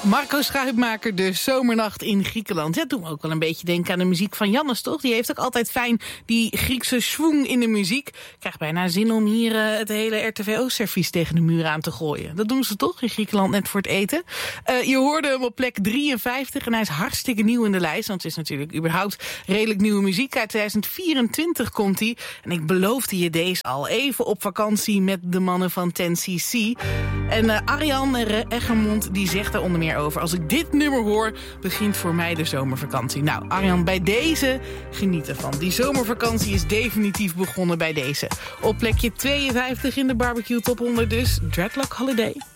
Marco Schuitmaker, de zomernacht in Griekenland. Ja, doet me ook wel een beetje denken aan de muziek van Jannes, toch? Die heeft ook altijd fijn die Griekse schwung in de muziek. Ik krijg bijna zin om hier het hele RTVO-servies tegen de muur aan te gooien. Dat doen ze toch in Griekenland net voor het eten. Je hoorde hem op plek 53 en hij is hartstikke nieuw in de lijst. Want het is natuurlijk überhaupt redelijk nieuwe muziek. Uit 2024 komt hij. En ik beloofde je deze al even op vakantie met de mannen van 10cc. En Arjan Eggermond die zegt daar onder meer over: als ik dit nummer hoor, begint voor mij de zomervakantie. Nou, Arjan, bij deze geniet ervan. Die zomervakantie is definitief begonnen bij deze. Op plekje 52 in de Barbecue Top 100 dus, Dreadlock Holiday.